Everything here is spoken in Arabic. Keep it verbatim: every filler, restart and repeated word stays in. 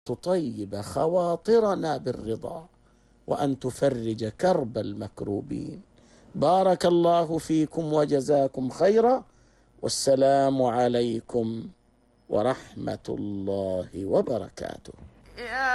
تطيب خواطرنا بالرضا، وأن تفرج كرب المكروبين. بارك الله فيكم وجزاكم خيرا، والسلام عليكم ورحمة الله وبركاته.